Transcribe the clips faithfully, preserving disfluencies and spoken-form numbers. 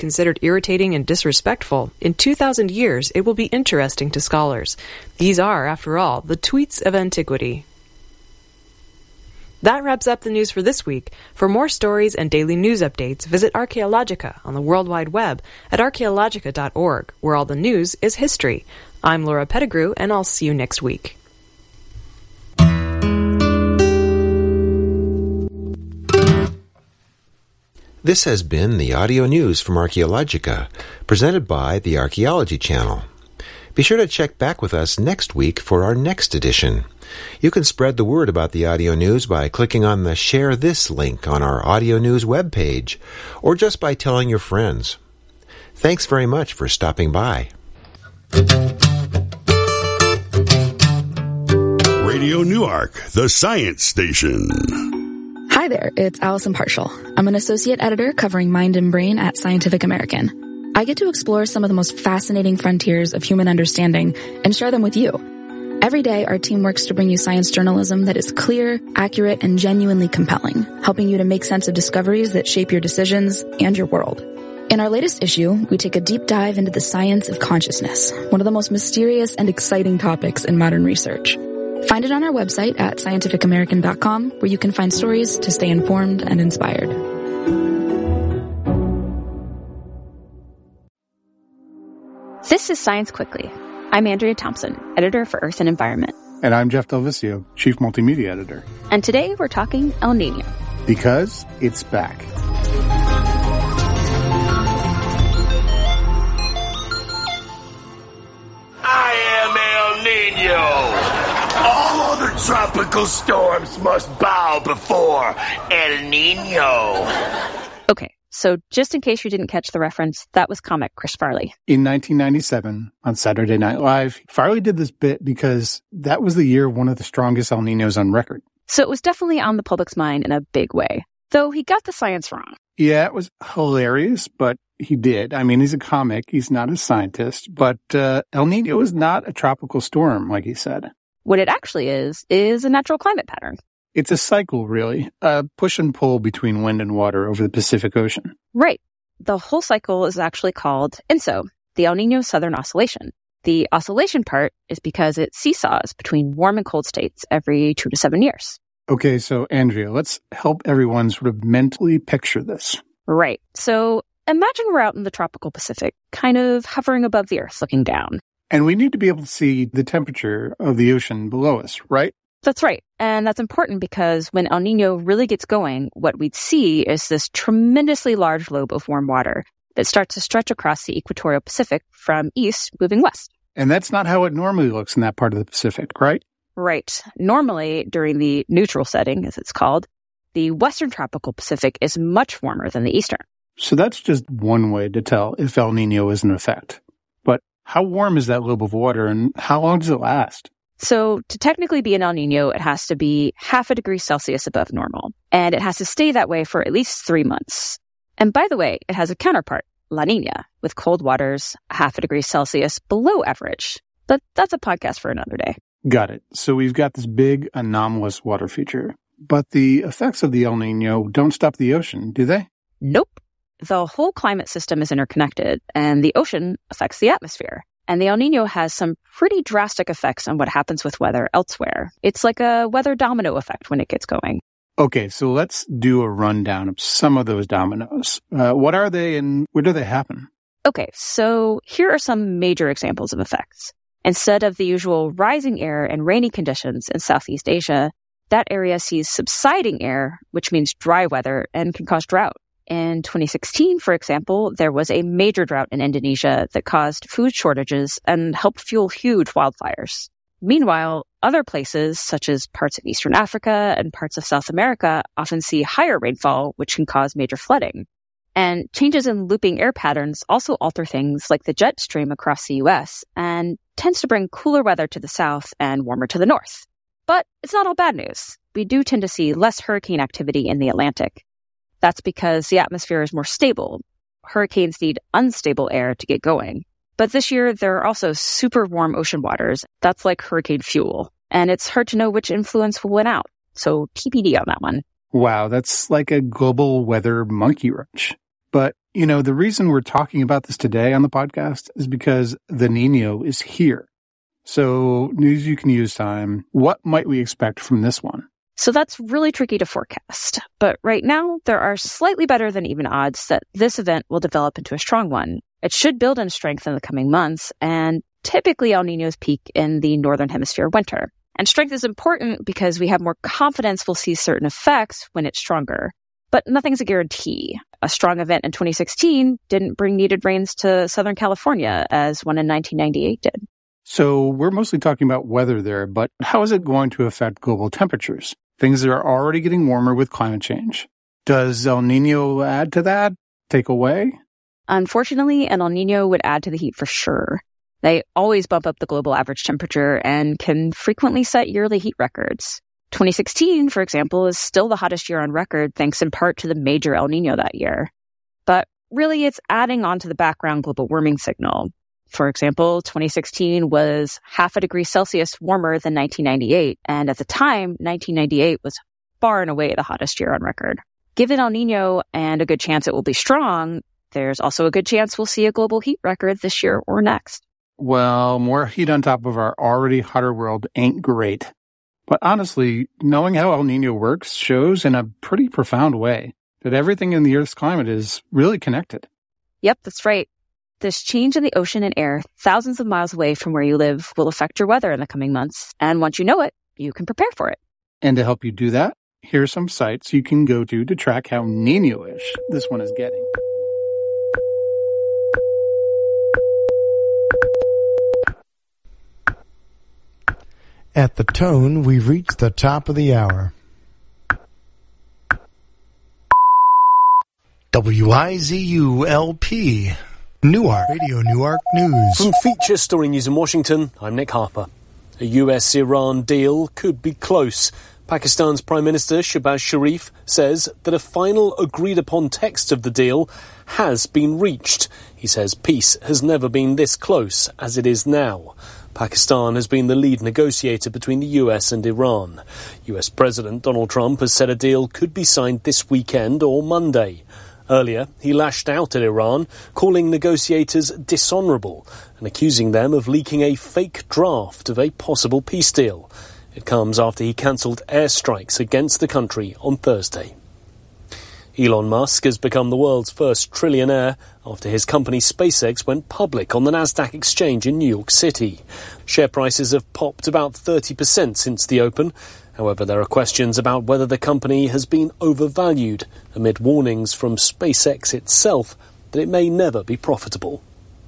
considered irritating and disrespectful, in two thousand years it will be interesting to scholars. These are, after all, the tweets of antiquity. That wraps up the news for this week. For more stories and daily news updates, visit Archaeologica on the World Wide Web at archaeologica dot org, where all the news is history. I'm Laura Pettigrew, and I'll see you next week. This has been the audio news from Archaeologica, presented by the Archaeology Channel. Be sure to check back with us next week for our next edition. You can spread the word about the audio news by clicking on the Share This link on our audio news webpage, or just by telling your friends. Thanks very much for stopping by. Radio Newark, the science station. Hi there, it's Allison Partial. I'm an associate editor covering mind and brain at Scientific American. I get to explore some of the most fascinating frontiers of human understanding and share them with you. Every day, our team works to bring you science journalism that is clear, accurate, and genuinely compelling, helping you to make sense of discoveries that shape your decisions and your world. In our latest issue, we take a deep dive into the science of consciousness, one of the most mysterious and exciting topics in modern research. Find it on our website at scientific american dot com, where you can find stories to stay informed and inspired. This is Science Quickly. I'm Andrea Thompson, editor for Earth and Environment. And I'm Jeff Del Vicio, chief multimedia editor. And today we're talking El Niño. Because it's back. I am El Niño. All other tropical storms must bow before El Niño. Okay, so just in case you didn't catch the reference, that was comic Chris Farley. In nineteen ninety-seven, on Saturday Night Live, Farley did this bit because that was the year of one of the strongest El Niños on record. So it was definitely on the public's mind in a big way, though he got the science wrong. Yeah, it was hilarious, but he did. I mean, he's a comic. He's not a scientist. But uh, El Niño is not a tropical storm, like he said. What it actually is, is a natural climate pattern. It's a cycle, really. A push and pull between wind and water over the Pacific Ocean. Right. The whole cycle is actually called E N S O, the El Niño Southern Oscillation. The oscillation part is because it seesaws between warm and cold states every two to seven years. Okay, so Andrea, let's help everyone sort of mentally picture this. Right. So imagine we're out in the tropical Pacific, kind of hovering above the Earth, looking down. And we need to be able to see the temperature of the ocean below us, right? That's right. And that's important because when El Niño really gets going, what we'd see is this tremendously large lobe of warm water that starts to stretch across the equatorial Pacific from east moving west. And that's not how it normally looks in that part of the Pacific, right? Right. Normally, during the neutral setting, as it's called, the western tropical Pacific is much warmer than the eastern. So that's just one way to tell if El Niño is in effect. But how warm is that lobe of water, and how long does it last? So to technically be an El Niño, it has to be half a degree Celsius above normal, and it has to stay that way for at least three months. And by the way, it has a counterpart, La Niña, with cold waters half a degree Celsius below average. But that's a podcast for another day. Got it. So we've got this big anomalous water feature. But the effects of the El Niño don't stop the ocean, do they? Nope. The whole climate system is interconnected, and the ocean affects the atmosphere. And the El Niño has some pretty drastic effects on what happens with weather elsewhere. It's like a weather domino effect when it gets going. Okay, so let's do a rundown of some of those dominoes. Uh, what are they and where do they happen? Okay, so here are some major examples of effects. Instead of the usual rising air and rainy conditions in Southeast Asia, that area sees subsiding air, which means dry weather and can cause drought. In twenty sixteen, for example, there was a major drought in Indonesia that caused food shortages and helped fuel huge wildfires. Meanwhile, other places, such as parts of Eastern Africa and parts of South America, often see higher rainfall, which can cause major flooding. And changes in looping air patterns also alter things like the jet stream across the U S and tends to bring cooler weather to the south and warmer to the north. But it's not all bad news. We do tend to see less hurricane activity in the Atlantic. That's because the atmosphere is more stable. Hurricanes need unstable air to get going. But this year, there are also super warm ocean waters. That's like hurricane fuel. And it's hard to know which influence will win out. So T B D on that one. Wow, that's like a global weather monkey wrench. But You know, the reason we're talking about this today on the podcast is because the Niño is here. So, news you can use time. What might we expect from this one? So that's really tricky to forecast. But right now, there are slightly better than even odds that this event will develop into a strong one. It should build in strength in the coming months, and typically El Niño's peak in the Northern Hemisphere winter. And strength is important because we have more confidence we'll see certain effects when it's stronger. But nothing's a guarantee. A strong event in twenty sixteen didn't bring needed rains to Southern California as one in nineteen ninety-eight did. So we're mostly talking about weather there, but how is it going to affect global temperatures? Things are already getting warmer with climate change. Does El Niño add to that? Take away? Unfortunately, an El Niño would add to the heat for sure. They always bump up the global average temperature and can frequently set yearly heat records. twenty sixteen, for example, is still the hottest year on record thanks in part to the major El Niño that year. But really, it's adding on to the background global warming signal. For example, twenty sixteen was half a degree Celsius warmer than nineteen ninety-eight, and at the time, nineteen ninety-eight was far and away the hottest year on record. Given El Niño and a good chance it will be strong, there's also a good chance we'll see a global heat record this year or next. Well, more heat on top of our already hotter world ain't great. But honestly, knowing how El Niño works shows in a pretty profound way that everything in the Earth's climate is really connected. Yep, that's right. This change in the ocean and air thousands of miles away from where you live will affect your weather in the coming months. And once you know it, you can prepare for it. And to help you do that, here are some sites you can go to to track how Niño-ish this one is getting. At the tone, we've reached the top of the hour. W I Z U L P, Newark, Radio Newark News. From Feature Story News in Washington, I'm Nick Harper. A U S Iran deal could be close. Pakistan's Prime Minister Shehbaz Sharif says that a final agreed-upon text of the deal has been reached. He says peace has never been this close as it is now. Pakistan has been the lead negotiator between the U S and Iran. U S President Donald Trump has said a deal could be signed this weekend or Monday. Earlier, he lashed out at Iran, calling negotiators dishonourable and accusing them of leaking a fake draft of a possible peace deal. It comes after he cancelled airstrikes against the country on Thursday. Elon Musk has become the world's first trillionaire after his company SpaceX went public on the Nasdaq exchange in New York City. Share prices have popped about thirty percent since the open. However, there are questions about whether the company has been overvalued amid warnings from SpaceX itself that it may never be profitable.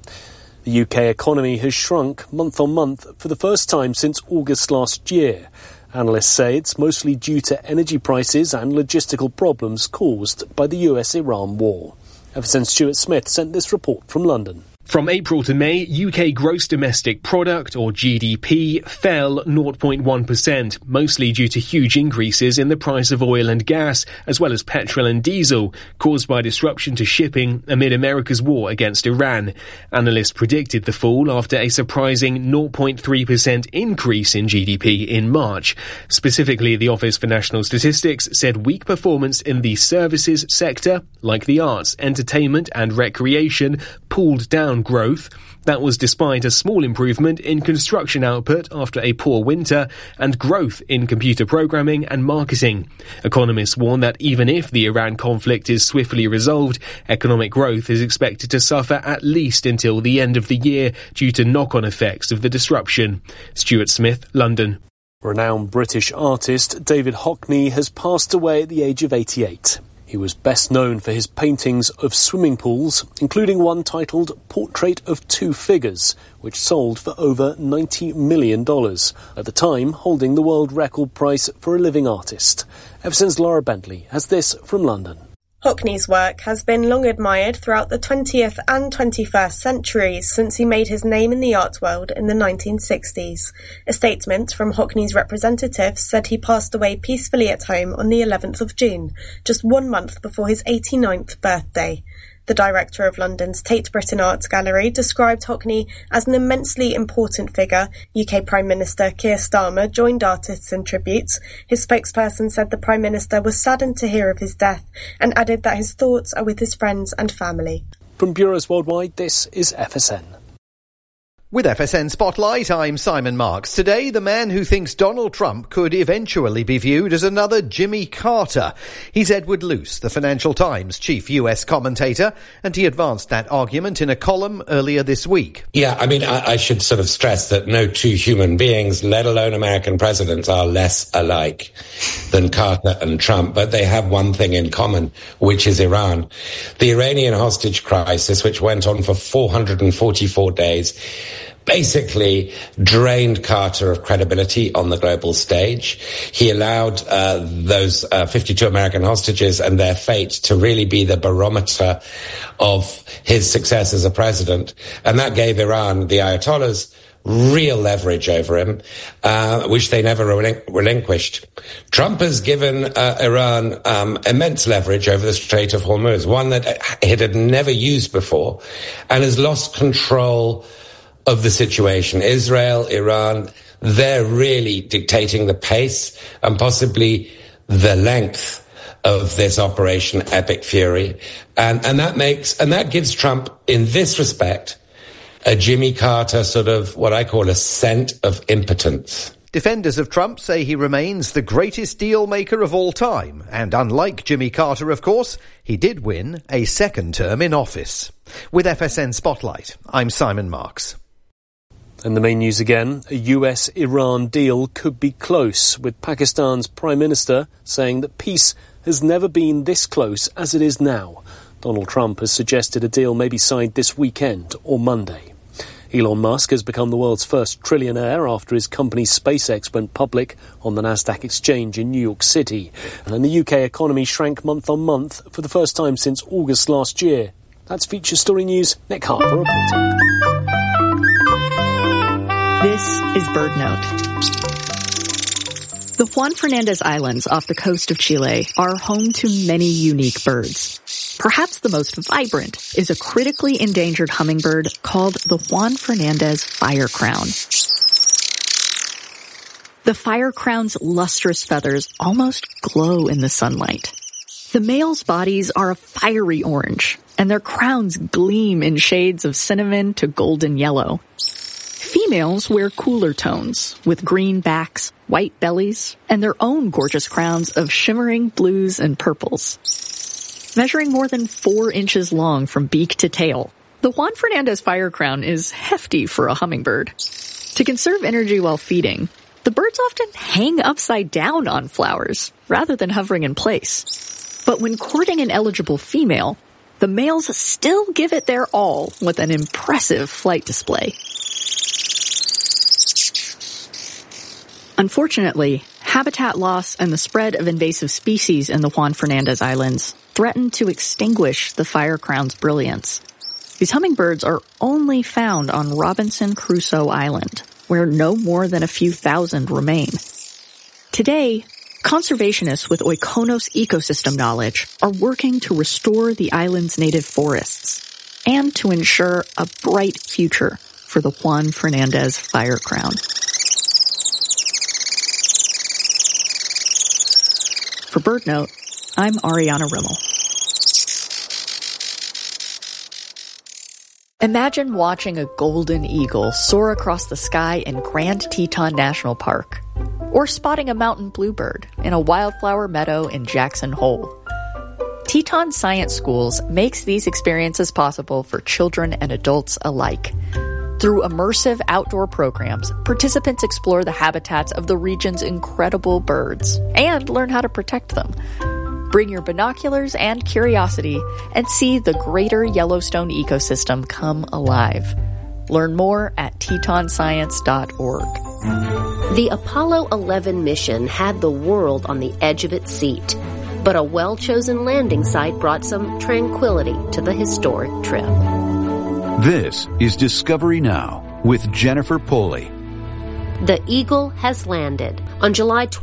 The U K economy has shrunk month on month for the first time since August last year. Analysts say it's mostly due to energy prices and logistical problems caused by the U S Iran war. F S N Stuart Smith sent this report from London. From April to May, U K gross domestic product, or G D P, fell zero point one percent, mostly due to huge increases in the price of oil and gas, as well as petrol and diesel, caused by disruption to shipping amid America's war against Iran. Analysts predicted the fall after a surprising zero point three percent increase in G D P in March. Specifically, the Office for National Statistics said weak performance in the services sector, like the arts, entertainment and recreation, pulled down growth. That was despite a small improvement in construction output after a poor winter and growth in computer programming and marketing. Economists warn that even if the Iran conflict is swiftly resolved, economic growth is expected to suffer at least until the end of the year due to knock-on effects of the disruption. Stuart Smith, London. Renowned British artist David Hockney has passed away at the age of eighty-eight. He was best known for his paintings of swimming pools, including one titled Portrait of Two Figures, which sold for over ninety million dollars, at the time holding the world record price for a living artist. F S N's Laura Bentley has this from London. Hockney's work has been long admired throughout the twentieth and twenty-first centuries since he made his name in the art world in the nineteen sixties. A statement from Hockney's representatives said he passed away peacefully at home on the eleventh of June, just one month before his eighty-ninth birthday. The director of London's Tate Britain Arts Gallery described Hockney as an immensely important figure. U K Prime Minister Keir Starmer joined artists in tributes. His spokesperson said the Prime Minister was saddened to hear of his death and added that his thoughts are with his friends and family. From Bureaus Worldwide, this is F S N. With F S N Spotlight, I'm Simon Marks. Today, the man who thinks Donald Trump could eventually be viewed as another Jimmy Carter. He's Edward Luce, the Financial Times chief U S commentator, and he advanced that argument in a column earlier this week. Yeah, I mean, I, I should sort of stress that no two human beings, let alone American presidents, are less alike than Carter and Trump, but they have one thing in common, which is Iran. The Iranian hostage crisis, which went on for four hundred forty-four days, basically drained Carter of credibility on the global stage. He allowed uh, those uh, fifty-two American hostages and their fate to really be the barometer of his success as a president. And that gave Iran, the Ayatollahs, real leverage over him, uh, which they never relin- relinquished. Trump has given uh, Iran um, immense leverage over the Strait of Hormuz, one that it had never used before, and has lost control of the situation. Israel, Iran, they're really dictating the pace and possibly the length of this Operation Epic Fury. And, and that makes, and that gives Trump, in this respect, a Jimmy Carter sort of what I call a scent of impotence. Defenders of Trump say he remains the greatest deal maker of all time. And unlike Jimmy Carter, of course, he did win a second term in office. With F S N Spotlight, I'm Simon Marks. And the main news again, a U S Iran deal could be close, with Pakistan's Prime Minister saying that peace has never been this close as it is now. Donald Trump has suggested a deal may be signed this weekend or Monday. Elon Musk has become the world's first trillionaire after his company SpaceX went public on the Nasdaq exchange in New York City. And the U K economy shrank month on month for the first time since August last year. That's Feature Story News. Nick Harper reporting. This is BirdNote. The Juan Fernandez Islands off the coast of Chile are home to many unique birds. Perhaps the most vibrant is a critically endangered hummingbird called the Juan Fernandez firecrown. The firecrown's lustrous feathers almost glow in the sunlight. The male's bodies are a fiery orange, and their crowns gleam in shades of cinnamon to golden yellow. Females wear cooler tones, with green backs, white bellies, and their own gorgeous crowns of shimmering blues and purples. Measuring more than four inches long from beak to tail, the Juan Fernandez firecrown is hefty for a hummingbird. To conserve energy while feeding, the birds often hang upside down on flowers, rather than hovering in place. But when courting an eligible female, the males still give it their all with an impressive flight display. Unfortunately, habitat loss and the spread of invasive species in the Juan Fernandez Islands threaten to extinguish the firecrown's brilliance. These hummingbirds are only found on Robinson Crusoe Island, where no more than a few thousand remain. Today, conservationists with Oikonos ecosystem knowledge are working to restore the island's native forests and to ensure a bright future for the Juan Fernandez firecrown. For BirdNote, I'm Ariana Rimmel. Imagine watching a golden eagle soar across the sky in Grand Teton National Park, or spotting a mountain bluebird in a wildflower meadow in Jackson Hole. Teton Science Schools makes these experiences possible for children and adults alike. Through immersive outdoor programs, participants explore the habitats of the region's incredible birds and learn how to protect them. Bring your binoculars and curiosity and see the greater Yellowstone ecosystem come alive. Learn more at teton science dot org. The Apollo eleven mission had the world on the edge of its seat, but a well-chosen landing site brought some tranquility to the historic trip. This is Discovery Now with Jennifer Poley. The Eagle has landed. On July twentieth,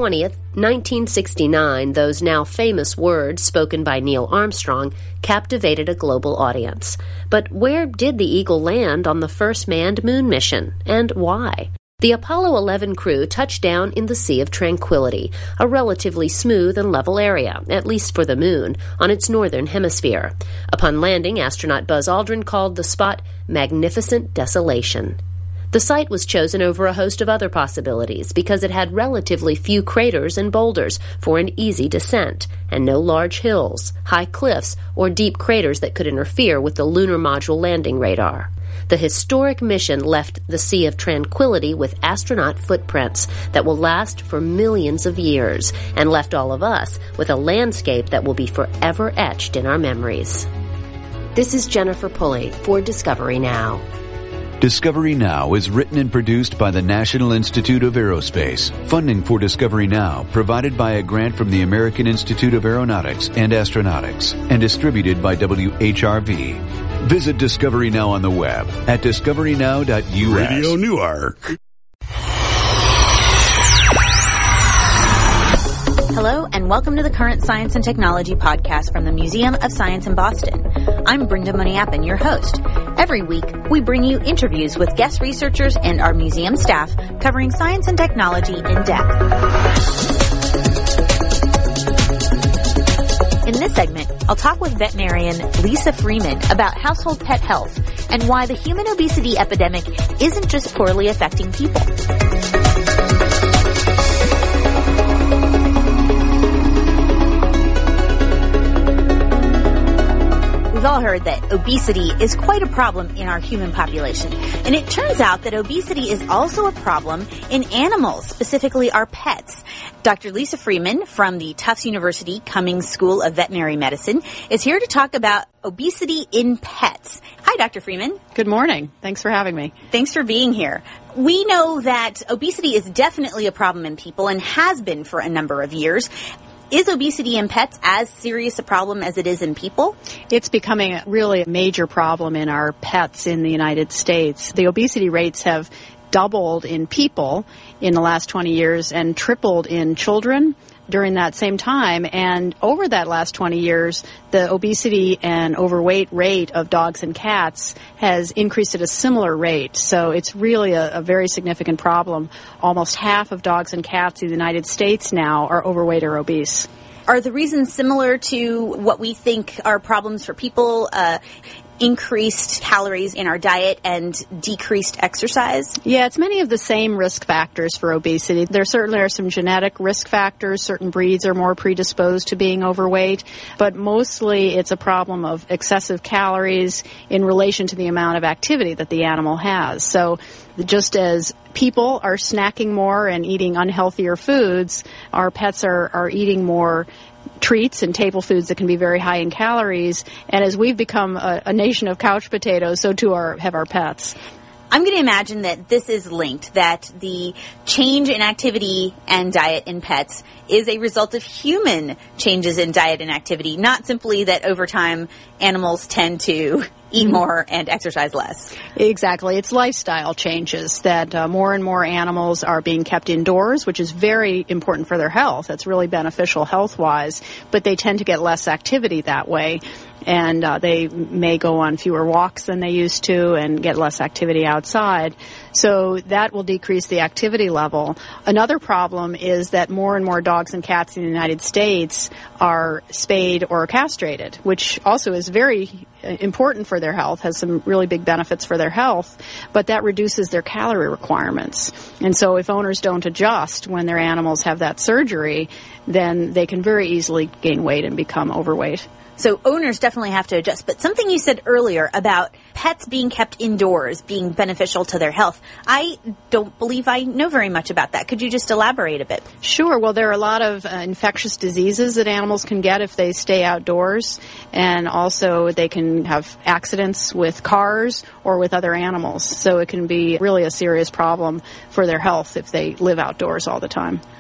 nineteen sixty-nine, those now famous words spoken by Neil Armstrong captivated a global audience. But where did the Eagle land on the first manned moon mission, and why? The Apollo eleven crew touched down in the Sea of Tranquility, a relatively smooth and level area, at least for the moon, on its northern hemisphere. Upon landing, astronaut Buzz Aldrin called the spot Magnificent Desolation. The site was chosen over a host of other possibilities because it had relatively few craters and boulders for an easy descent, and no large hills, high cliffs, or deep craters that could interfere with the lunar module landing radar. The historic mission left the Sea of Tranquility with astronaut footprints that will last for millions of years, and left all of us with a landscape that will be forever etched in our memories. This is Jennifer Pulley for Discovery Now. Discovery Now is written and produced by the National Institute of Aerospace. Funding for Discovery Now provided by a grant from the American Institute of Aeronautics and Astronautics and distributed by W H R V. Visit Discovery Now on the web at discovery now dot U S. Radio Newark. Hello, and welcome to the Current Science and Technology podcast from the Museum of Science in Boston. I'm Brenda Moniapin, your host. Every week, we bring you interviews with guest researchers and our museum staff covering science and technology in depth. In this segment, I'll talk with veterinarian Lisa Freeman about household pet health and why the human obesity epidemic isn't just poorly affecting people. We've all heard that obesity is quite a problem in our human population. And it turns out that obesity is also a problem in animals, specifically our pets. Doctor Lisa Freeman from the Tufts University Cummings School of Veterinary Medicine is here to talk about obesity in pets. Hi, Doctor Freeman. Good morning. Thanks for having me. Thanks for being here. We know that obesity is definitely a problem in people and has been for a number of years. Is obesity in pets as serious a problem as it is in people? It's becoming a really a major problem in our pets in the United States. The obesity rates have doubled in people in the last twenty years and tripled in children during that same time. And over that last twenty years, the obesity and overweight rate of dogs and cats has increased at a similar rate. So it's really a, a very significant problem. Almost half of dogs and cats in the United States now are overweight or obese. Are the reasons similar to what we think are problems for people? Uh, increased calories in our diet and decreased exercise? Yeah, it's many of the same risk factors for obesity. There certainly are some genetic risk factors. Certain breeds are more predisposed to being overweight, but mostly it's a problem of excessive calories in relation to the amount of activity that the animal has. So just as people are snacking more and eating unhealthier foods, our pets are, are eating more treats and table foods that can be very high in calories. And as we've become a, a nation of couch potatoes, so too are, have our pets. I'm going to imagine that this is linked, that the change in activity and diet in pets is a result of human changes in diet and activity, not simply that over time animals tend to eat more and exercise less. Exactly. It's lifestyle changes that uh, more and more animals are being kept indoors, which is very important for their health. That's really beneficial health-wise, but they tend to get less activity that way. And uh, they may go on fewer walks than they used to and get less activity outside. So that will decrease the activity level. Another problem is that more and more dogs and cats in the United States are spayed or castrated, which also is very important for their health, has some really big benefits for their health, but that reduces their calorie requirements. And so if owners don't adjust when their animals have that surgery, then they can very easily gain weight and become overweight. So owners definitely have to adjust. But something you said earlier about pets being kept indoors being beneficial to their health, I don't believe I know very much about that. Could you just elaborate a bit? Sure. Well, there are a lot of uh, infectious diseases that animals can get if they stay outdoors. And also they can have accidents with cars or with other animals. So it can be really a serious problem for their health if they live outdoors all the time.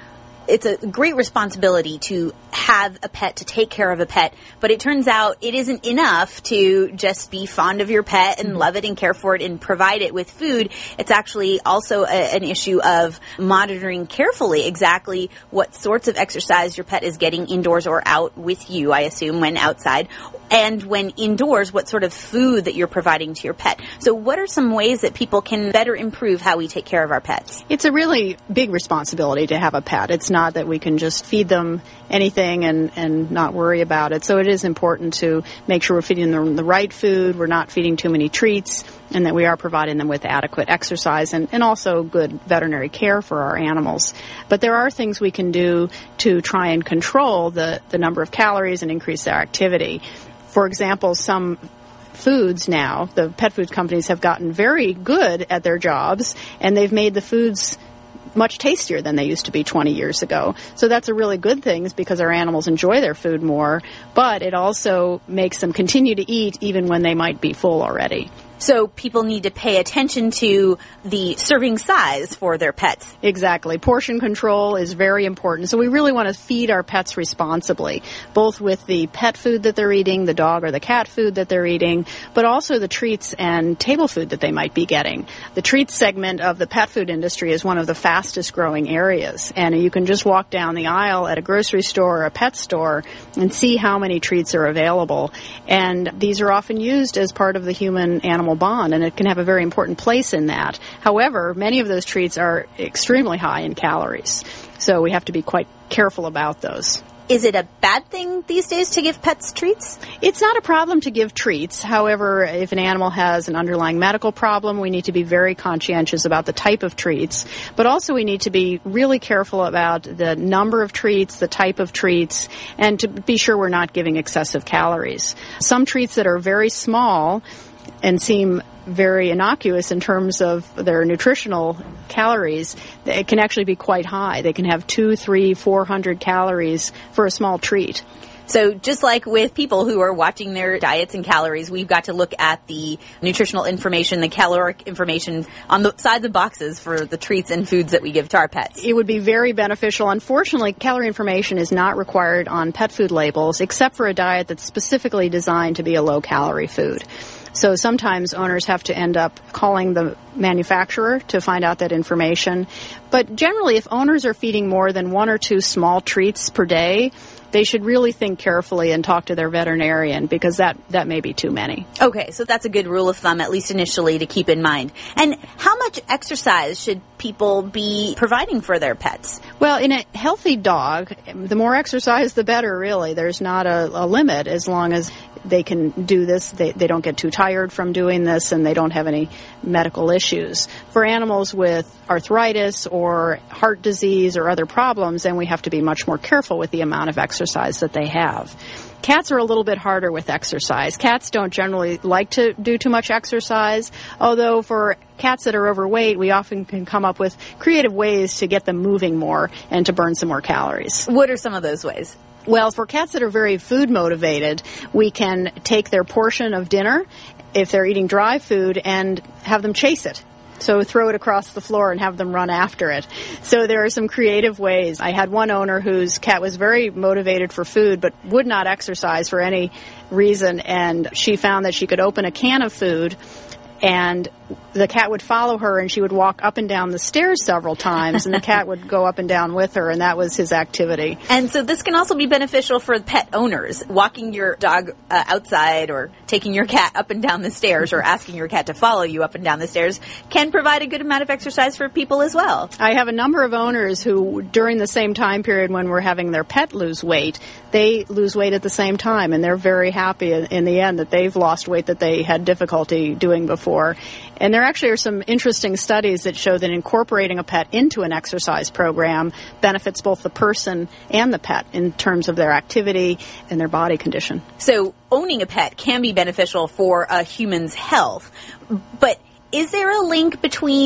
it's a great responsibility to have a pet, to take care of a pet, but it turns out it isn't enough to just be fond of your pet and mm-hmm. love it and care for it and provide it with food. It's actually also a, an issue of monitoring carefully exactly what sorts of exercise your pet is getting indoors or out with you, I assume, when outside, and when indoors, what sort of food that you're providing to your pet. So what are some ways that people can better improve how we take care of our pets? It's a really big responsibility to have a pet. It's not that we can just feed them anything and, and not worry about it. So it is important to make sure we're feeding them the right food, we're not feeding too many treats, and that we are providing them with adequate exercise and, and also good veterinary care for our animals. But there are things we can do to try and control the, the number of calories and increase their activity. For example, some foods now, the pet food companies have gotten very good at their jobs, and they've made the foods much tastier than they used to be twenty years ago. So that's a really good thing, is because our animals enjoy their food more, but it also makes them continue to eat even when they might be full already. So people need to pay attention to the serving size for their pets. Exactly. Portion control is very important. So we really want to feed our pets responsibly, both with the pet food that they're eating, the dog or the cat food that they're eating, but also the treats and table food that they might be getting. The treats segment of the pet food industry is one of the fastest growing areas. And you can just walk down the aisle at a grocery store or a pet store and see how many treats are available. And these are often used as part of the human-animal bond, and it can have a very important place in that. However, many of those treats are extremely high in calories, so we have to be quite careful about those. Is it a bad thing these days to give pets treats? It's not a problem to give treats. However, if an animal has an underlying medical problem, we need to be very conscientious about the type of treats. But also we need to be really careful about the number of treats, the type of treats, and to be sure we're not giving excessive calories. Some treats that are very small and seem very innocuous in terms of their nutritional calories, it can actually be quite high. They can have two, three, four hundred calories for a small treat. So just like with people who are watching their diets and calories, we've got to look at the nutritional information, the caloric information on the sides of boxes for the treats and foods that we give to our pets. It would be very beneficial. Unfortunately, calorie information is not required on pet food labels, except for a diet that's specifically designed to be a low-calorie food. So sometimes owners have to end up calling the manufacturer to find out that information. But generally, if owners are feeding more than one or two small treats per day, they should really think carefully and talk to their veterinarian, because that, that may be too many. Okay, so that's a good rule of thumb, at least initially, to keep in mind. And how much exercise should people be providing for their pets? Well, in a healthy dog, the more exercise, the better, really. There's not a, a limit as long as they can do this. They, they don't get too tired from doing this, and they don't have any medical issues. For animals with arthritis or heart disease or other problems, then we have to be much more careful with the amount of exercise that they have. Cats are a little bit harder with exercise. Cats don't generally like to do too much exercise, although for cats that are overweight, we often can come up with creative ways to get them moving more and to burn some more calories. What are some of those ways? Well, for cats that are very food motivated, we can take their portion of dinner, if they're eating dry food, and have them chase it. So throw it across the floor and have them run after it. So there are some creative ways. I had one owner whose cat was very motivated for food but would not exercise for any reason, and she found that she could open a can of food and the cat would follow her, and she would walk up and down the stairs several times, and the cat would go up and down with her, and that was his activity. And so this can also be beneficial for pet owners. Walking your dog uh, outside, or taking your cat up and down the stairs, or asking your cat to follow you up and down the stairs can provide a good amount of exercise for people as well. I have a number of owners who, during the same time period when we're having their pet lose weight, they lose weight at the same time, and they're very happy in, in the end that they've lost weight that they had difficulty doing before. And there actually are some interesting studies that show that incorporating a pet into an exercise program benefits both the person and the pet in terms of their activity and their body condition. So owning a pet can be beneficial for a human's health, but is there a link between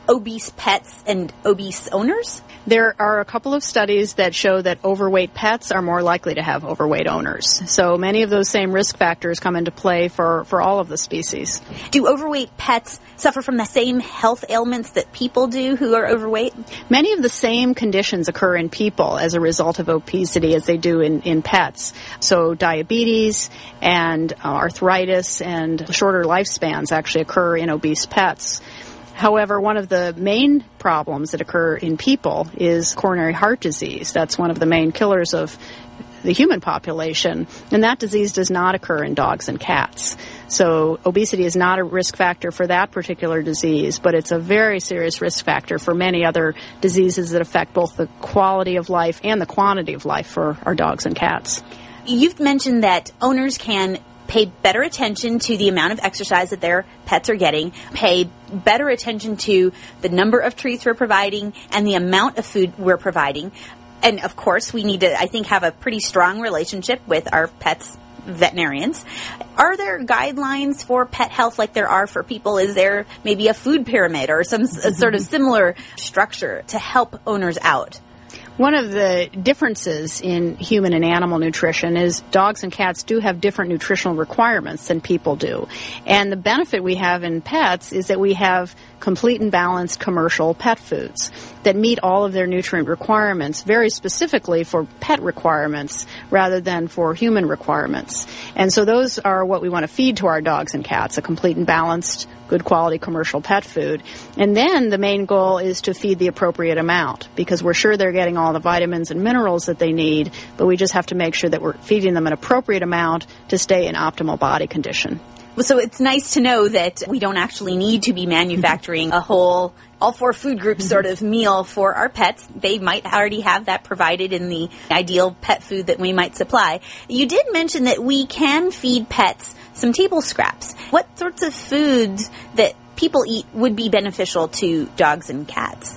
obese pets and obese owners? There are a couple of studies that show that overweight pets are more likely to have overweight owners. So many of those same risk factors come into play for, for all of the species. Do overweight pets suffer from the same health ailments that people do who are overweight? Many of the same conditions occur in people as a result of obesity as they do in, in pets. So diabetes and uh, arthritis and shorter lifespans actually occur in obese pets. However, one of the main problems that occur in people is coronary heart disease. That's one of the main killers of the human population, and that disease does not occur in dogs and cats. So obesity is not a risk factor for that particular disease, but it's a very serious risk factor for many other diseases that affect both the quality of life and the quantity of life for our dogs and cats. You've mentioned that owners can pay better attention to the amount of exercise that their pets are getting, pay better attention to the number of treats we're providing and the amount of food we're providing. And, of course, we need to, I think, have a pretty strong relationship with our pets' veterinarians. Are there guidelines for pet health like there are for people? Is there maybe a food pyramid or some mm-hmm. sort of similar structure to help owners out? One of the differences in human and animal nutrition is dogs and cats do have different nutritional requirements than people do. And the benefit we have in pets is that we have complete and balanced commercial pet foods that meet all of their nutrient requirements very specifically for pet requirements rather than for human requirements. And so those are what we want to feed to our dogs and cats, a complete and balanced, good quality commercial pet food. And then the main goal is to feed the appropriate amount because we're sure they're getting all the vitamins and minerals that they need, but we just have to make sure that we're feeding them an appropriate amount to stay in optimal body condition. So it's nice to know that we don't actually need to be manufacturing a whole, all four food groups sort of meal for our pets. They might already have that provided in the ideal pet food that we might supply. You did mention that we can feed pets some table scraps. What sorts of foods that people eat would be beneficial to dogs and cats?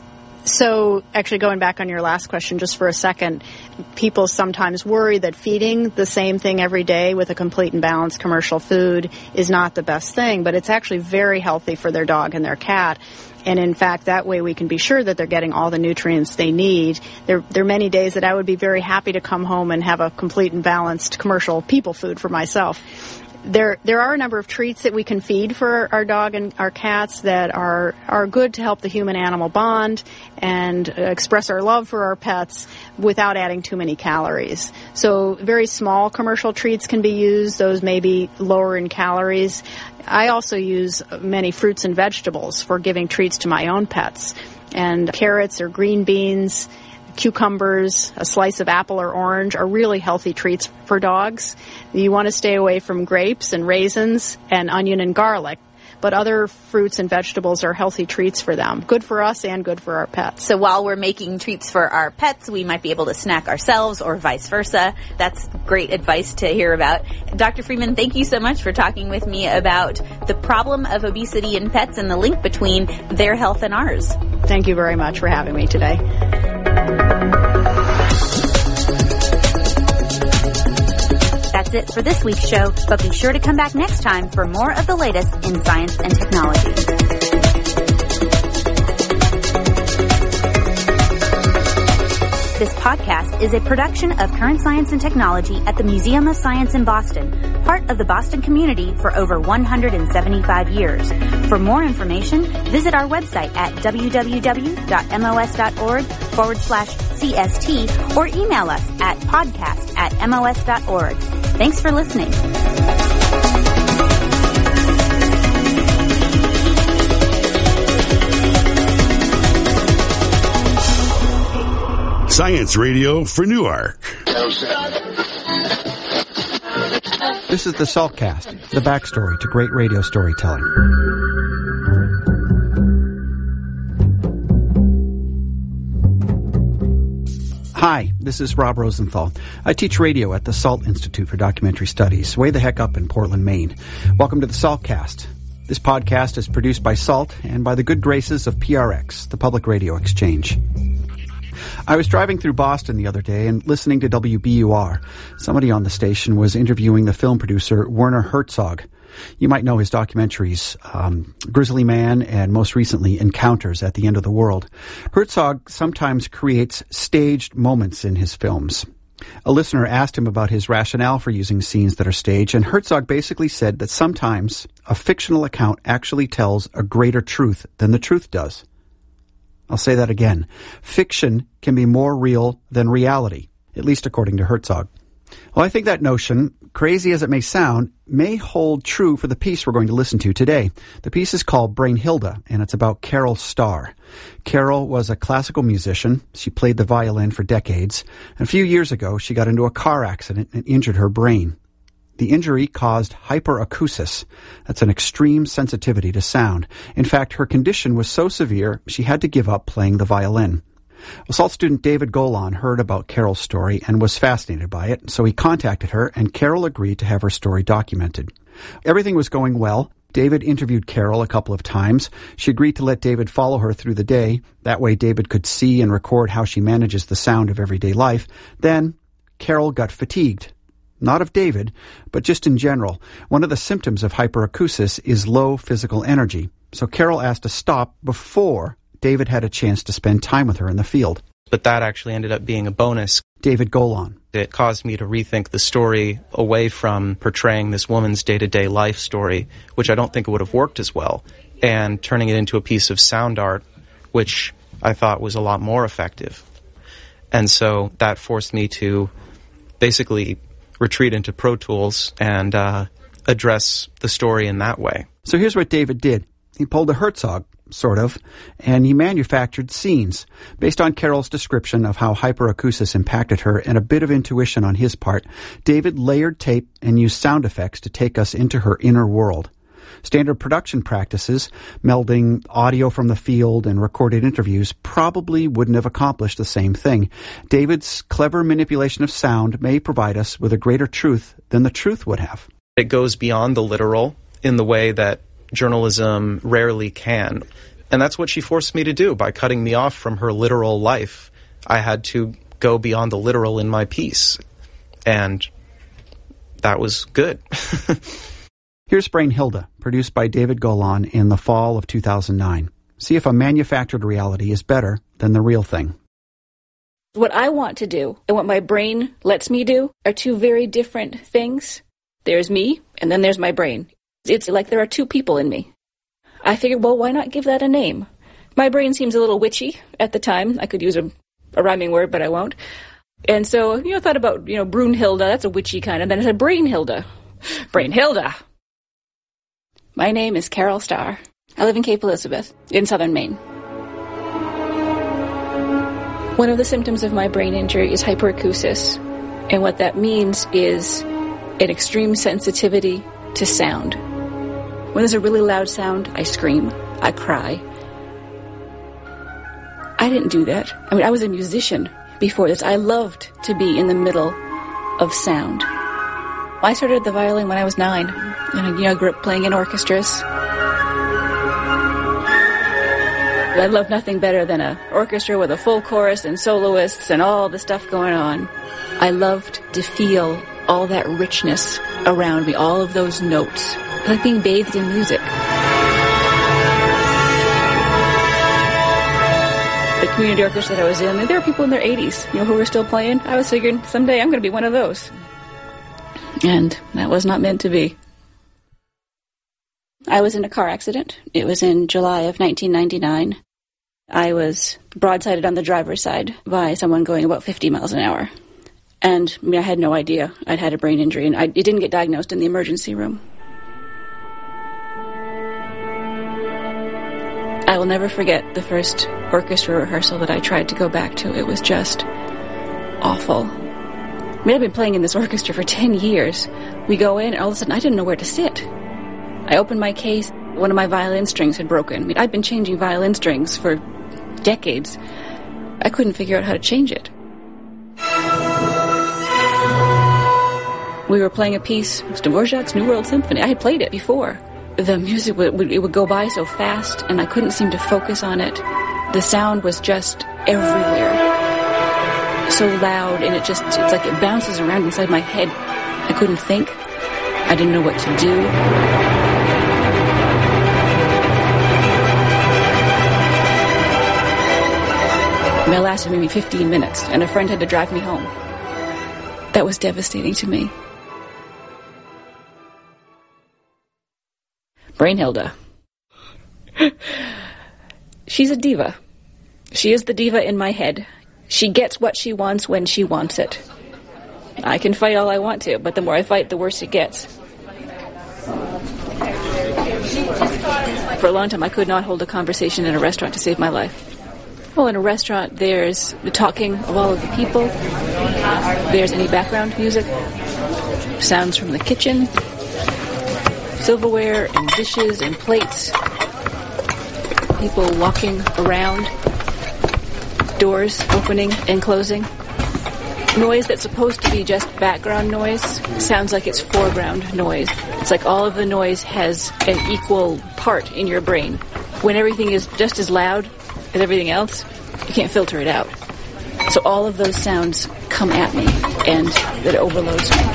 So actually going back on your last question just for a second, people sometimes worry that feeding the same thing every day with a complete and balanced commercial food is not the best thing, but it's actually very healthy for their dog and their cat. And in fact, that way we can be sure that they're getting all the nutrients they need. There, there are many days that I would be very happy to come home and have a complete and balanced commercial people food for myself. There there are a number of treats that we can feed for our dog and our cats that are, are good to help the human-animal bond and express our love for our pets without adding too many calories. So very small commercial treats can be used. Those may be lower in calories. I also use many fruits and vegetables for giving treats to my own pets. And carrots or green beans, cucumbers, a slice of apple or orange are really healthy treats for dogs. You want to stay away from grapes and raisins and onion and garlic, but other fruits and vegetables are healthy treats for them. Good for us and good for our pets. So while we're making treats for our pets, we might be able to snack ourselves or vice versa. That's great advice to hear about. Doctor Freeman, thank you so much for talking with me about the problem of obesity in pets and the link between their health and ours. Thank you very much for having me today. That's it for this week's show, but be sure to come back next time for more of the latest in science and technology. This podcast is a production of Current Science and Technology at the Museum of Science in Boston, part of the Boston community for over one hundred seventy-five years. For more information, visit our website at www.mos.org forward slash CST or email us at podcast at mos.org. Thanks for listening. Science Radio for Newark. This is the Saltcast, the backstory to great radio storytelling. Hi, this is Rob Rosenthal. I teach radio at the SALT Institute for Documentary Studies, way the heck up in Portland, Maine. Welcome to the Saltcast. This podcast is produced by SALT and by the good graces of P R X, the Public Radio Exchange. I was driving through Boston the other day and listening to W B U R. Somebody on the station was interviewing the film producer Werner Herzog. You might know his documentaries, um, Grizzly Man and most recently Encounters at the End of the World. Herzog sometimes creates staged moments in his films. A listener asked him about his rationale for using scenes that are staged, and Herzog basically said that sometimes a fictional account actually tells a greater truth than the truth does. I'll say that again. Fiction can be more real than reality, at least according to Herzog. Well, I think that notion, crazy as it may sound, may hold true for the piece we're going to listen to today. The piece is called Brünnhilde, and it's about Carol Starr. Carol was a classical musician. She played the violin for decades. And a few years ago, she got into a car accident and injured her brain. The injury caused hyperacusis. That's an extreme sensitivity to sound. In fact, her condition was so severe, she had to give up playing the violin. Well, Salt student David Golan heard about Carol's story and was fascinated by it, so he contacted her, and Carol agreed to have her story documented. Everything was going well. David interviewed Carol a couple of times. She agreed to let David follow her through the day. That way David could see and record how she manages the sound of everyday life. Then Carol got fatigued. Not of David, but just in general. One of the symptoms of hyperacusis is low physical energy. So Carol asked to stop before David had a chance to spend time with her in the field. But that actually ended up being a bonus. David Golan. It caused me to rethink the story away from portraying this woman's day-to-day life story, which I don't think would have worked as well, and turning it into a piece of sound art, which I thought was a lot more effective. And so that forced me to basically retreat into Pro Tools and uh, address the story in that way. So here's what David did. He pulled a Herzog, sort of, and he manufactured scenes. Based on Carol's description of how hyperacusis impacted her and a bit of intuition on his part, David layered tape and used sound effects to take us into her inner world. Standard production practices, melding audio from the field and recorded interviews, probably wouldn't have accomplished the same thing. David's clever manipulation of sound may provide us with a greater truth than the truth would have. It goes beyond the literal in the way that journalism rarely can. And that's what she forced me to do by cutting me off from her literal life. I had to go beyond the literal in my piece. And that was good. Here's Brünnhilde, produced by David Golan in the fall of two thousand nine. See if a manufactured reality is better than the real thing. What I want to do and what my brain lets me do are two very different things. There's me, and then there's my brain. It's like there are two people in me. I figured, well, why not give that a name? My brain seems a little witchy at the time. I could use a, a rhyming word, but I won't. And so, you know, I thought about, you know, Brünnhilde, that's a witchy kind. And then I said, Brünnhilde. Brünnhilde. My name is Carol Starr. I live in Cape Elizabeth, in southern Maine. One of the symptoms of my brain injury is hyperacusis. And what that means is an extreme sensitivity to sound. When there's a really loud sound, I scream, I cry. I didn't do that. I mean, I was a musician before this. I loved to be in the middle of sound. I started the violin when I was nine, and you know, I grew up playing in orchestras. I love nothing better than an orchestra with a full chorus and soloists and all the stuff going on. I loved to feel all that richness around me, all of those notes, like being bathed in music. The community orchestra that I was in, there were people in their eighties, you know, who were still playing. I was figuring someday I'm going to be one of those. And that was not meant to be. I was in a car accident. It was in July of nineteen ninety-nine. I was broadsided on the driver's side by someone going about fifty miles an hour. And I mean, I had no idea I'd had a brain injury, and I, it didn't get diagnosed in the emergency room. I will never forget the first orchestra rehearsal that I tried to go back to. It was just awful. I mean, I've been playing in this orchestra for ten years. We go in, and all of a sudden, I didn't know where to sit. I opened my case. One of my violin strings had broken. I mean, I'd been changing violin strings for decades. I couldn't figure out how to change it. We were playing a piece, it was Dvorak's New World Symphony. I had played it before. The music would, would, it would go by so fast, and I couldn't seem to focus on it. The sound was just everywhere. So loud, and it just, it's like it bounces around inside my head. I couldn't think. I didn't know what to do. It lasted maybe fifteen minutes, and a friend had to drive me home. That was devastating to me. Brainhilda. She's a diva. She is the diva in my head. She gets what she wants when she wants it. I can fight all I want to, but the more I fight, the worse it gets. For a long time, I could not hold a conversation in a restaurant to save my life. Well, in a restaurant, there's the talking of all of the people. There's any background music, sounds from the kitchen, silverware and dishes and plates, people walking around, doors opening and closing. Noise that's supposed to be just background noise sounds like it's foreground noise. It's like all of the noise has an equal part in your brain. When everything is just as loud as everything else, you can't filter it out. So all of those sounds come at me, and it overloads me.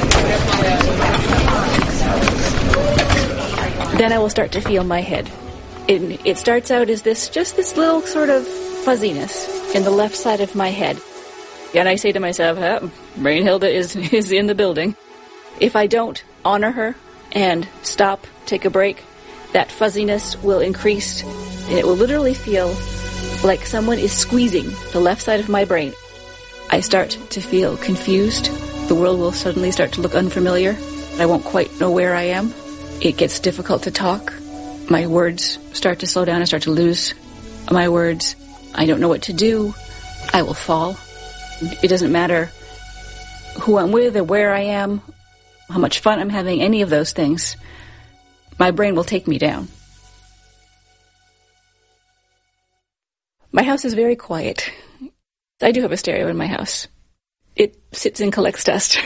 Then I will start to feel my head. It, it starts out as this, just this little sort of fuzziness in the left side of my head. And I say to myself, oh, Brainhilda is, is in the building. If I don't honor her and stop, take a break, that fuzziness will increase, and it will literally feel like someone is squeezing the left side of my brain. I start to feel confused. The world will suddenly start to look unfamiliar. I won't quite know where I am. It gets difficult to talk. My words start to slow down. I start to lose my words. I don't know what to do. I will fall. It doesn't matter who I'm with or where I am, how much fun I'm having, any of those things. My brain will take me down. My house is very quiet. I do have a stereo in my house. It sits and collects dust.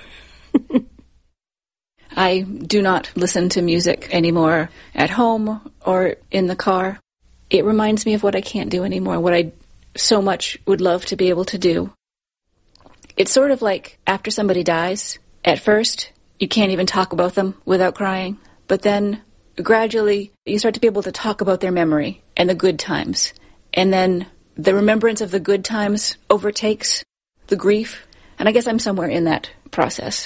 I do not listen to music anymore at home or in the car. It reminds me of what I can't do anymore, what I so much would love to be able to do. It's sort of like after somebody dies, at first, you can't even talk about them without crying, but then gradually you start to be able to talk about their memory and the good times. And then the remembrance of the good times overtakes the grief. And I guess I'm somewhere in that process.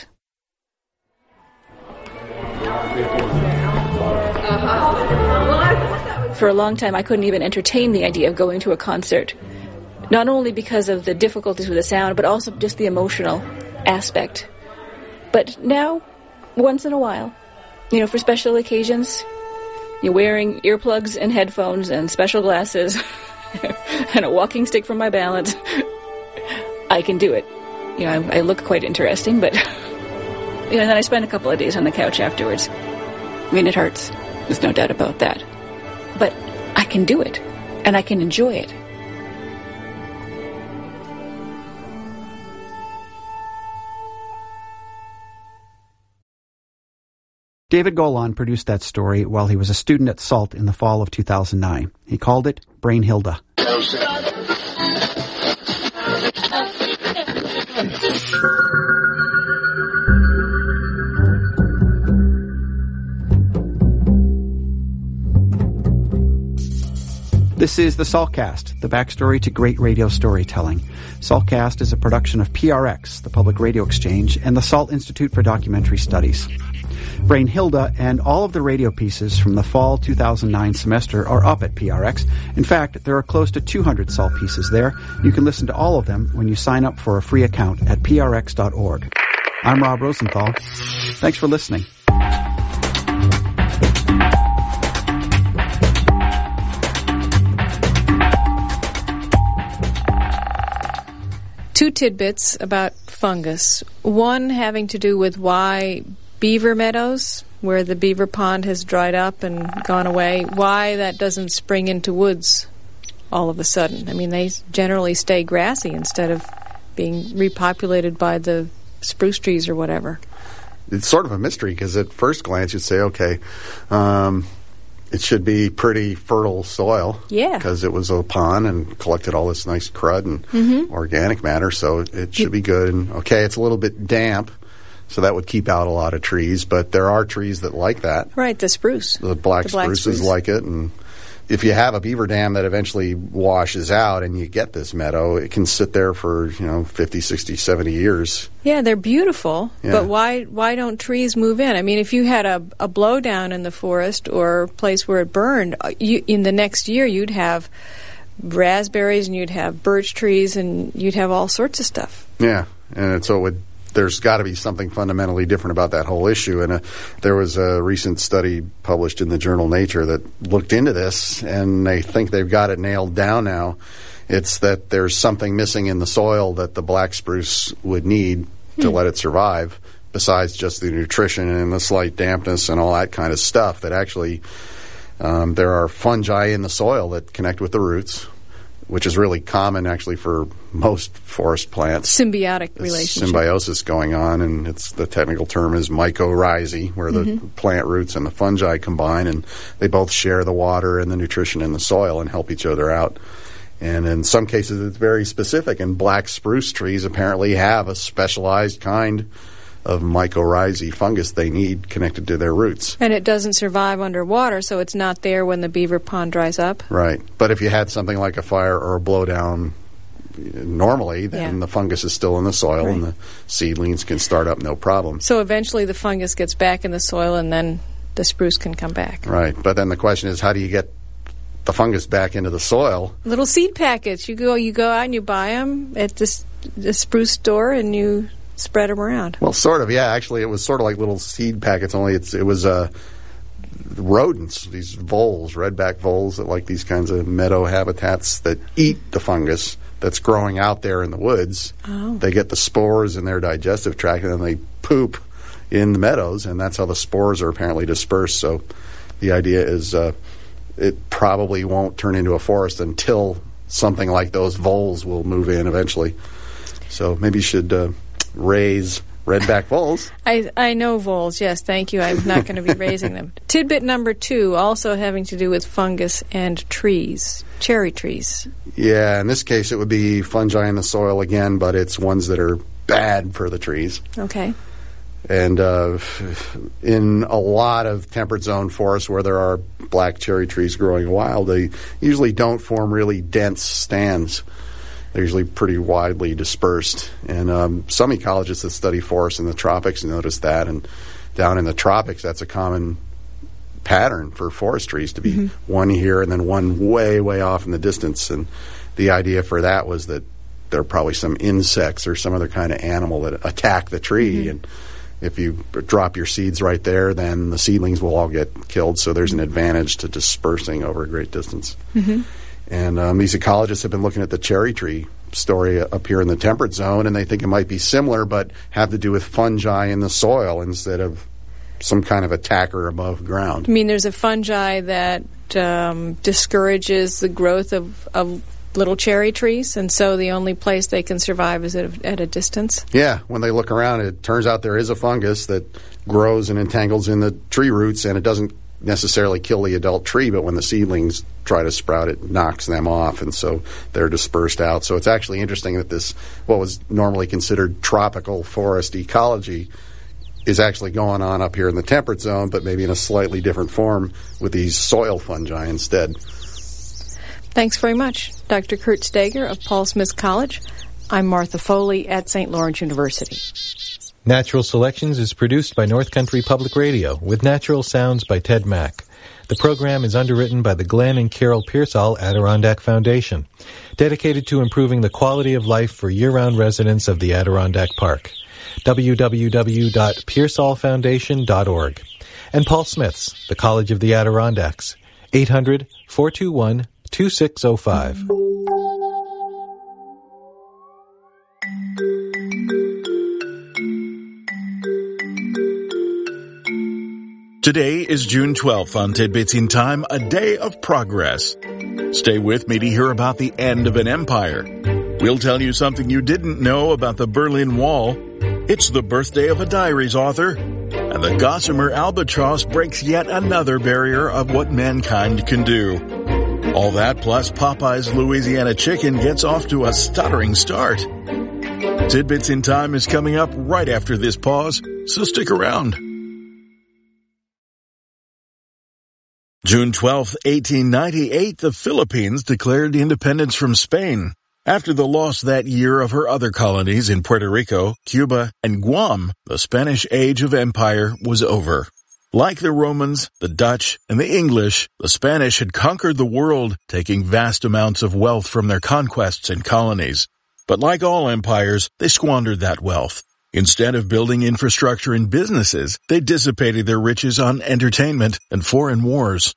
For a long time, I couldn't even entertain the idea of going to a concert. Not only because of the difficulties with the sound, but also just the emotional aspect. But now, once in a while, you know, for special occasions, you're wearing earplugs and headphones and special glasses and a walking stick for my balance, I can do it. You know, I, I look quite interesting, but, you know, and then I spend a couple of days on the couch afterwards. I mean, it hurts. There's no doubt about that. But I can do it, and I can enjoy it. David Golan produced that story while he was a student at SALT in the fall of two thousand nine. He called it Brainhilda. This is the SALTcast, the backstory to great radio storytelling. SALTcast is a production of P R X, the Public Radio Exchange, and the SALT Institute for Documentary Studies. Brainhilda and all of the radio pieces from the fall two thousand nine semester are up at P R X. In fact, there are close to two hundred SALT pieces there. You can listen to all of them when you sign up for a free account at P R X dot org. I'm Rob Rosenthal. Thanks for listening. Two tidbits about fungus. One having to do with why beaver meadows, where the beaver pond has dried up and gone away, why that doesn't spring into woods all of a sudden. I mean, they generally stay grassy instead of being repopulated by the spruce trees or whatever. It's sort of a mystery because at first glance you'd say, okay, um, it should be pretty fertile soil. Yeah. Because it was a pond and collected all this nice crud and mm-hmm. organic matter, so it should be good. And okay, it's a little bit damp. So that would keep out a lot of trees. But there are trees that like that. Right, the spruce. The black, the black spruces spruce. like it. And if you have a beaver dam that eventually washes out and you get this meadow, it can sit there for, you know, fifty, sixty, seventy years. Yeah, they're beautiful, Yeah. but why why don't trees move in? I mean, if you had a, a blowdown in the forest or a place where it burned, you, in the next year you'd have raspberries and you'd have birch trees and you'd have all sorts of stuff. Yeah, and so it would, there's got to be something fundamentally different about that whole issue. And uh, there was a recent study published in the journal Nature that looked into this, and they think they've got it nailed down now. It's that there's something missing in the soil that the black spruce would need hmm. to let it survive, besides just the nutrition and the slight dampness and all that kind of stuff. That actually um, there are fungi in the soil that connect with the roots, which is really common actually for most forest plants. Symbiotic It's relationship. symbiosis going on, and it's the technical term is mycorrhizae, where the Mhm. plant roots and the fungi combine, and they both share the water and the nutrition in the soil and help each other out. And in some cases, it's very specific, and black spruce trees apparently have a specialized kind of mycorrhizae fungus they need connected to their roots. And it doesn't survive underwater, so it's not there when the beaver pond dries up. Right. But if you had something like a fire or a blowdown normally, then Yeah. the fungus is still in the soil, Right. and the seedlings can start up no problem. So eventually the fungus gets back in the soil and then the spruce can come back. Right. But then the question is, how do you get the fungus back into the soil? Little seed packets. You go you go out and you buy them at this the spruce store and you spread them around. Well, sort of, yeah. Actually, it was sort of like little seed packets, only it's, it was uh, rodents, these voles, redback voles that like these kinds of meadow habitats that eat the fungus that's growing out there in the woods. Oh. They get the spores in their digestive tract, and then they poop in the meadows, and that's how the spores are apparently dispersed. So the idea is uh, it probably won't turn into a forest until something like those voles will move in eventually. So maybe you should uh, raise redback voles. I, I know voles, yes, thank you. I'm not going to be raising them. Tidbit number two, also having to do with fungus and trees, cherry trees. Yeah, in this case it would be fungi in the soil again, but it's ones that are bad for the trees. Okay. And uh, in a lot of temperate zone forests where there are black cherry trees growing wild, they usually don't form really dense stands. They're usually pretty widely dispersed. And um, some ecologists that study forests in the tropics notice that. And down in the tropics, that's a common pattern for forest trees to be mm-hmm. one here and then one way, way off in the distance. And the idea for that was that there are probably some insects or some other kind of animal that attack the tree. Mm-hmm. And if you drop your seeds right there, then the seedlings will all get killed. So there's an advantage to dispersing over a great distance. Mm-hmm. And um, these ecologists have been looking at the cherry tree story up here in the temperate zone, and they think it might be similar, but have to do with fungi in the soil instead of some kind of attacker above ground. I mean, there's a fungi that um, discourages the growth of, of little cherry trees, and so the only place they can survive is at a, at a distance. Yeah, when they look around, it turns out there is a fungus that grows and entangles in the tree roots, and it doesn't necessarily kill the adult tree, but when the seedlings try to sprout, it knocks them off, and so they're dispersed out. So it's actually interesting that this, what was normally considered tropical forest ecology, is actually going on up here in the temperate zone, but maybe in a slightly different form with these soil fungi instead. Thanks very much, Doctor Kurt Steger of Paul Smith College. I'm Martha Foley at Saint Lawrence University. Natural Selections is produced by North Country Public Radio with natural sounds by Ted Mack. The program is underwritten by the Glenn and Carol Pearsall Adirondack Foundation, dedicated to improving the quality of life for year-round residents of the Adirondack Park. w w w dot pearsall foundation dot org. And Paul Smith's, the College of the Adirondacks, eight hundred, four two one, two six zero five. Today is June twelfth on Tidbits in Time, a day of progress. Stay with me to hear about the end of an empire. We'll tell you something you didn't know about the Berlin Wall. It's the birthday of a diaries author. And the gossamer albatross breaks yet another barrier of what mankind can do. All that plus Popeye's Louisiana chicken gets off to a stuttering start. Tidbits in Time is coming up right after this pause, so stick around. June twelfth, eighteen ninety-eight, the Philippines declared independence from Spain. After the loss that year of her other colonies in Puerto Rico, Cuba, and Guam, the Spanish age of empire was over. Like the Romans, the Dutch, and the English, the Spanish had conquered the world, taking vast amounts of wealth from their conquests and colonies. But like all empires, they squandered that wealth. Instead of building infrastructure and businesses, they dissipated their riches on entertainment and foreign wars.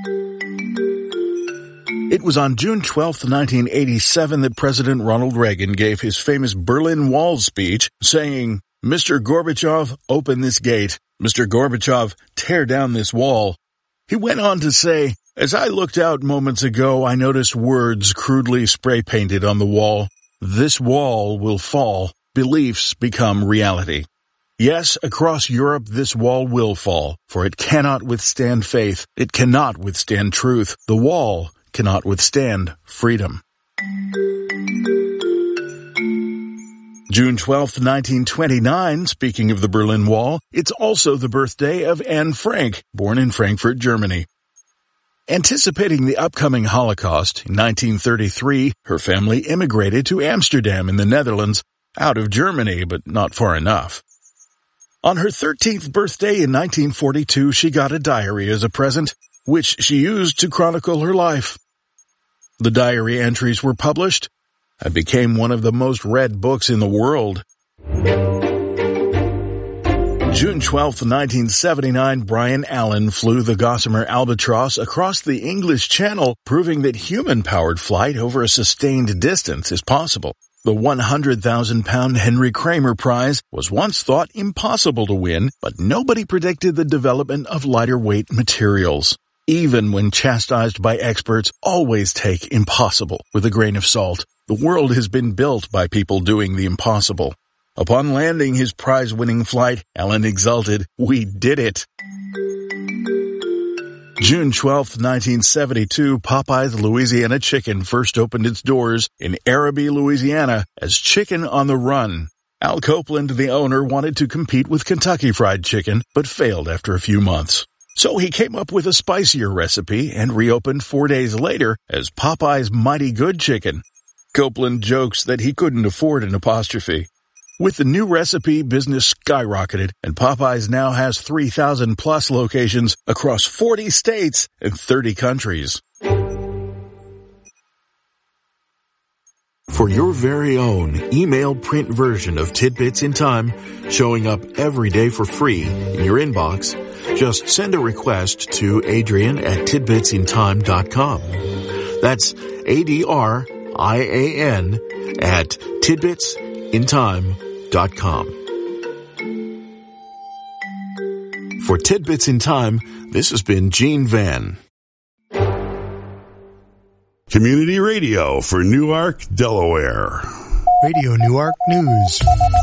It was on June twelfth, nineteen eighty-seven that President Ronald Reagan gave his famous Berlin Wall speech, saying, "Mister Gorbachev, open this gate. Mister Gorbachev, tear down this wall." He went on to say, "As I looked out moments ago, I noticed words crudely spray-painted on the wall. This wall will fall. Beliefs become reality." Yes, across Europe this wall will fall, for it cannot withstand faith. It cannot withstand truth. The wall cannot withstand freedom. June twelfth, nineteen twenty-nine, speaking of the Berlin Wall, it's also the birthday of Anne Frank, born in Frankfurt, Germany. Anticipating the upcoming Holocaust, in nineteen thirty-three, her family immigrated to Amsterdam in the Netherlands, out of Germany, but not far enough. On her thirteenth birthday in nineteen forty-two, she got a diary as a present, which she used to chronicle her life. The diary entries were published and became one of the most read books in the world. June twelfth, nineteen seventy-nine, Brian Allen flew the Gossamer Albatross across the English Channel, proving that human-powered flight over a sustained distance is possible. The one hundred thousand pound Henry Kramer Prize was once thought impossible to win, but nobody predicted the development of lighter-weight materials. Even when chastised by experts, always take impossible with a grain of salt. The world has been built by people doing the impossible. Upon landing his prize-winning flight, Allen exulted, "We did it!" June twelfth, nineteen seventy-two, Popeye's Louisiana Chicken first opened its doors in Araby, Louisiana, as Chicken on the Run. Al Copeland, the owner, wanted to compete with Kentucky Fried Chicken, but failed after a few months. So he came up with a spicier recipe and reopened four days later as Popeye's Mighty Good Chicken. Copeland jokes that he couldn't afford an apostrophe. With the new recipe, business skyrocketed, and Popeyes now has three thousand plus locations across forty states and thirty countries. For your very own email print version of Tidbits in Time, showing up every day for free in your inbox, just send a request to Adrian at tidbits in time dot com. That's A D R I A N at tidbits in time dot com. For Tidbits in Time, this has been Gene Van. Community radio for Newark, Delaware. Radio Newark News.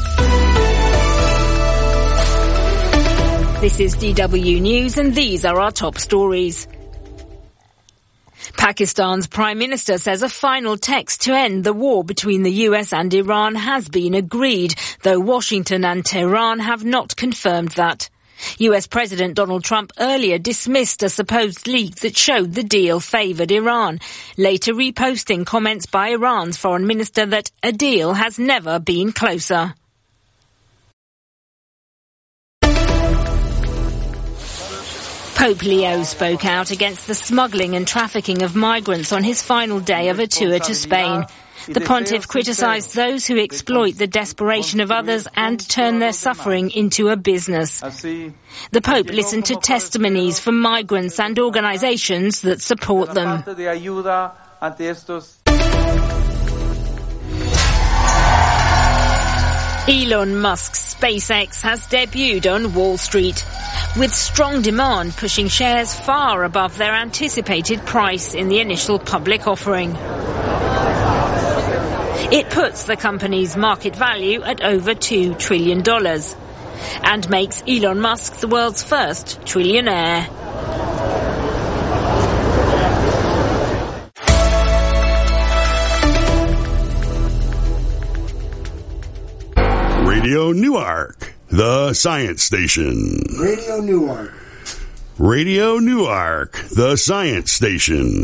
This is D W News, and these are our top stories. Pakistan's Prime Minister says a final text to end the war between the U S and Iran has been agreed, though Washington and Tehran have not confirmed that. U S President Donald Trump earlier dismissed a supposed leak that showed the deal favoured Iran, later reposting comments by Iran's foreign minister that a deal has never been closer. Pope Leo spoke out against the smuggling and trafficking of migrants on his final day of a tour to Spain. The pontiff criticised those who exploit the desperation of others and turn their suffering into a business. The Pope listened to testimonies from migrants and organisations that support them. Elon Musk's SpaceX has debuted on Wall Street, with strong demand pushing shares far above their anticipated price in the initial public offering. It puts the company's market value at over two trillion dollars and makes Elon Musk the world's first trillionaire. Radio Newark, the science station. Radio Newark. Radio Newark, the science station.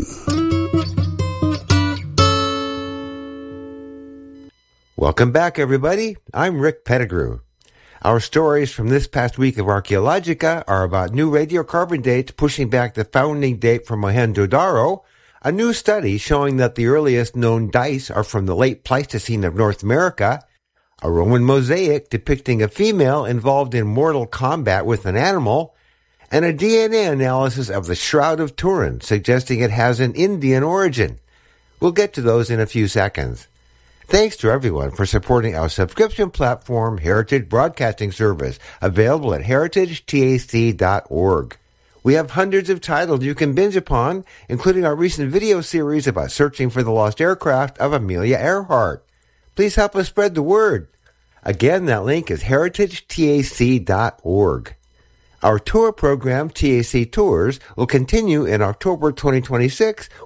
Welcome back, everybody. I'm Rick Pettigrew. Our stories from this past week of Archaeologica are about new radiocarbon dates pushing back the founding date for Mohenjo-Daro, a new study showing that the earliest known dice are from the late Pleistocene of North America, a Roman mosaic depicting a female involved in mortal combat with an animal, and a D N A analysis of the Shroud of Turin suggesting it has an Indian origin. We'll get to those in a few seconds. Thanks to everyone for supporting our subscription platform, Heritage Broadcasting Service, available at heritage tac dot org. We have hundreds of titles you can binge upon, including our recent video series about searching for the lost aircraft of Amelia Earhart. Please help us spread the word. Again, that link is heritage tac dot org. Our tour program, T A C Tours, will continue in October twenty twenty-six